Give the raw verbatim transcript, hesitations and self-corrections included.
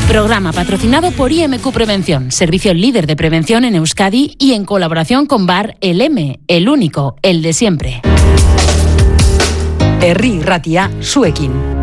Programa patrocinado por I M Q Prevención, servicio líder de prevención en Euskadi y en colaboración con Bar El M, el único, el de siempre. Herri Ratia, zuekin.